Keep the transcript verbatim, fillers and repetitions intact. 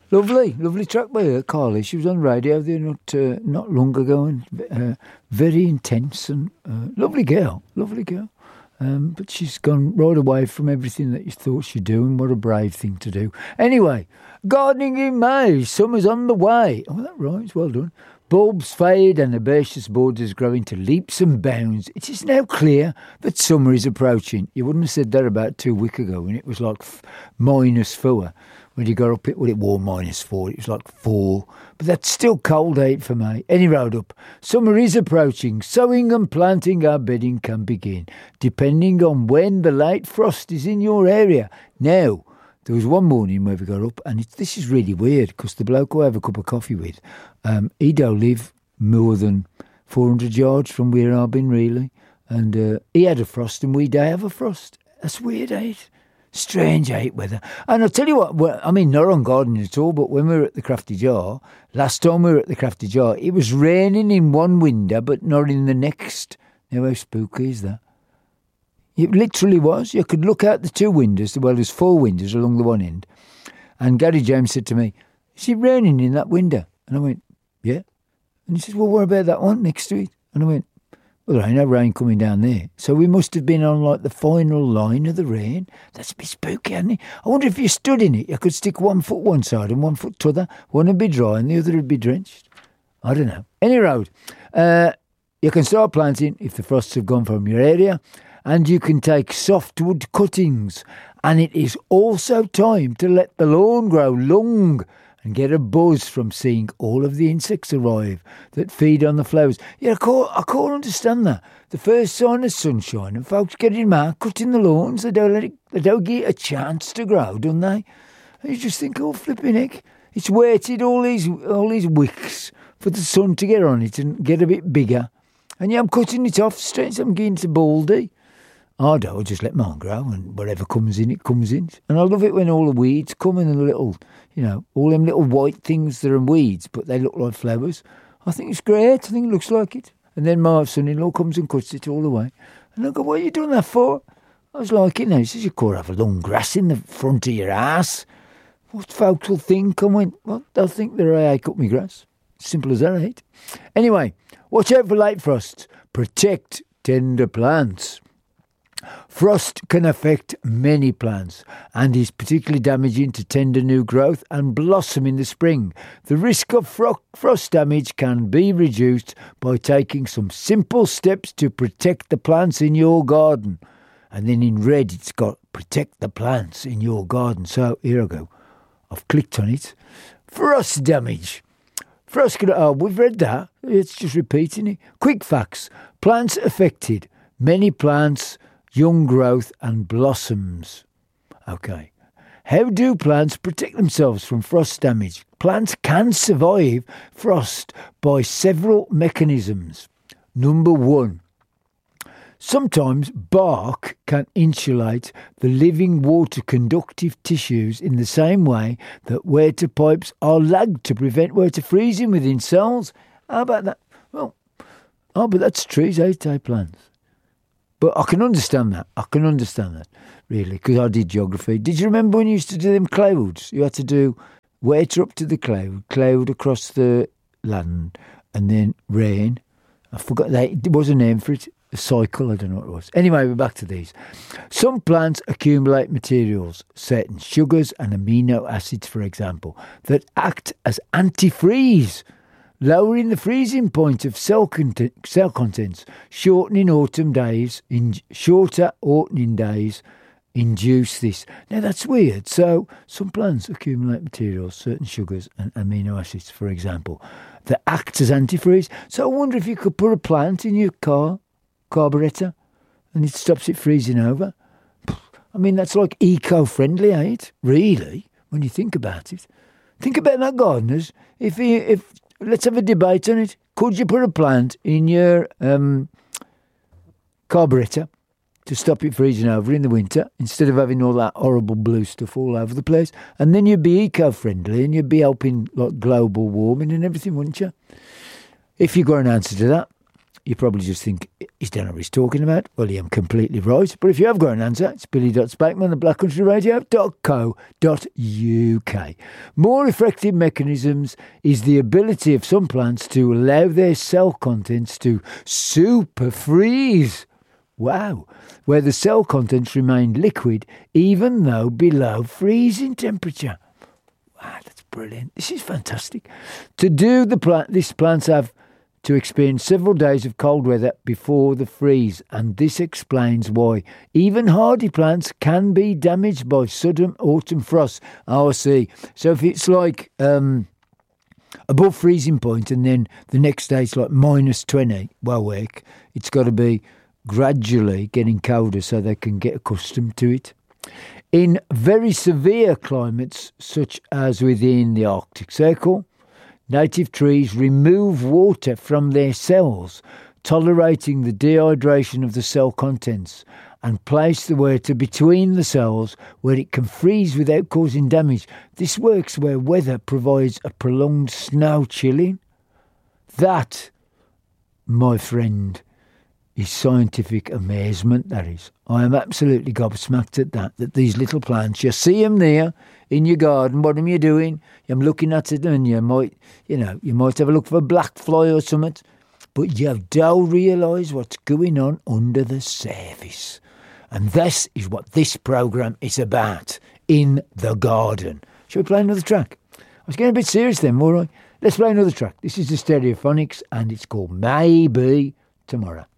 Lovely, lovely track by her, Carly. She was on radio there not uh, not long ago, and uh, very intense and uh, lovely girl, lovely girl. Um, but she's gone right away from everything that you thought she'd do, and what a brave thing to do. Anyway, gardening in May, summer's on the way. Oh, that rhymes, well done. Bulbs fade and herbaceous borders grow into leaps and bounds. It is now clear that summer is approaching. You wouldn't have said that about two weeks ago when it was like f- minus four. When you got up, it, well, it wore minus four. It was like four. But that's still cold eight for me. Any road up. Summer is approaching. Sowing and planting our bedding can begin, depending on when the late frost is in your area. Now, there was one morning where we got up, and it, this is really weird, because the bloke who I have a cup of coffee with, um, he don't live more than four hundred yards from where I've been, really. And uh, he had a frost, and we don't have a frost. That's weird, eh? Strange, eh, weather. And I'll tell you what, well, I mean, not on gardening at all, but when we were at the Crafty Jar, last time we were at the Crafty Jar, it was raining in one window, but not in the next. Now, how spooky is that? It literally was. You could look out the two windows, well, there's four windows along the one end, and Gary James said to me, is it raining in that window? And I went, yeah. And he said, well, what about that one next to it? And I went, well, there ain't no rain coming down there. So we must have been on, like, the final line of the rain. That's a bit spooky, isn't it? I wonder if you stood in it, you could stick one foot one side and one foot t'other. One would be dry and the other would be drenched. I don't know. Any road. Uh, you can start planting if the frosts have gone from your area, and you can take softwood cuttings. And it is also time to let the lawn grow long and get a buzz from seeing all of the insects arrive that feed on the flowers. Yeah, I can't, I can't understand that. The first sign of sunshine, and folks getting mad, cutting the lawns, they don't let it, they don't get a chance to grow, don't they? And you just think, oh, flipping heck, it's waited all these all these weeks for the sun to get on it and get a bit bigger. And yeah, I'm cutting it off straight, so I'm getting to baldy. I don't, just let mine grow, and whatever comes in, it comes in. And I love it when all the weeds come in, and the little, you know, all them little white things that are weeds, but they look like flowers. I think it's great. I think it looks like it. And then my son-in-law comes and cuts it all away. And I go, what are you doing that for? I was like, you know, he says, you can't have a long grass in the front of your ass. What folks will think? I went, well, they'll think that I cut my grass. Simple as that, right? Anyway, watch out for late frosts. Protect tender plants. Frost can affect many plants and is particularly damaging to tender new growth and blossom in the spring. The risk of fro- frost damage can be reduced by taking some simple steps to protect the plants in your garden. And then in red it's got protect the plants in your garden. So here I go. I've clicked on it. Frost damage. Frost can, oh, we've read that. It's just repeating it. Quick facts. Plants affected. Many plants, young growth and blossoms. Okay. How do plants protect themselves from frost damage? Plants can survive frost by several mechanisms. Number one, sometimes bark can insulate the living water conductive tissues in the same way that water pipes are lagged to prevent water freezing within cells. How about that? Well, oh, but that's trees, ain't they, plants? But I can understand that. I can understand that, really, because I did geography. Did you remember when you used to do them clouds? You had to do water up to the cloud, cloud across the land, and then rain. I forgot, that there was a name for it, a cycle, I don't know what it was. Anyway, we're back to these. Some plants accumulate materials, certain sugars and amino acids, for example, that act as antifreeze, lowering the freezing point of cell, content, cell contents, shortening autumn days, in shorter autumn days induce this. Now that's weird. So some plants accumulate materials, certain sugars and amino acids, for example, that act as antifreeze. So I wonder if you could put a plant in your car, carburetor, and it stops it freezing over. I mean, that's like eco-friendly, ain't it? Really, when you think about it. Think about that, gardeners. If you, if Let's have a debate on it. Could you put a plant in your um, carburetor to stop it freezing over in the winter instead of having all that horrible blue stuff all over the place? And then you'd be eco-friendly and you'd be helping like global warming and everything, wouldn't you? If you got an answer to that, you probably just think, is don't know what he's talking about? Well, yeah, I'm completely right. But if you have got an answer, it's billy.spackman at black country radio dot co dot uk. More effective mechanisms is the ability of some plants to allow their cell contents to super freeze. Wow, where the cell contents remain liquid even though below freezing temperature. Wow, that's brilliant. This is fantastic. To do the plant, these plants have to experience several days of cold weather before the freeze, and this explains why even hardy plants can be damaged by sudden autumn frost. Oh, I see. So if it's like um, above freezing point and then the next day it's like minus twenty, well, work, it's got to be gradually getting colder so they can get accustomed to it. In very severe climates, such as within the Arctic Circle, native trees remove water from their cells, tolerating the dehydration of the cell contents, and place the water between the cells where it can freeze without causing damage. This works where weather provides a prolonged snow chilling. That, my friend, is scientific amazement, that is. I am absolutely gobsmacked at that, that these little plants, you see them there in your garden, what am you doing? I'm looking at it and you might, you know, you might have a look for a black fly or something, but you don't realise what's going on under the surface. And this is what this programme is about, in the garden. Shall we play another track? I was getting a bit serious then, all right. Let's play another track. This is the Stereophonics and it's called Maybe Tomorrow.